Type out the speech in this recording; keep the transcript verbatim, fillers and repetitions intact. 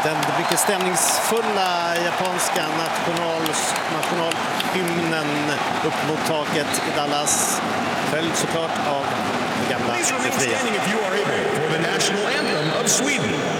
Den mycket stämningsfulla japanska national, nationalhymnen upp mot taket i Dallas, följd såklart av det gamla det fria.